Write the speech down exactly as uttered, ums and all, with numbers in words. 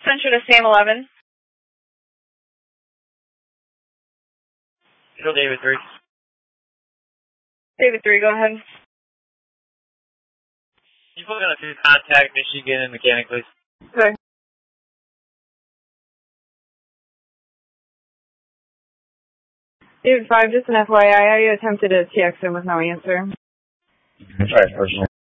Central to Sam eleven. Central David three. David three, go ahead. Can you put on a two contact Michigan and mechanic, please? Okay. David five, just an F Y I, I attempted to T X him with no answer. Alright, personal.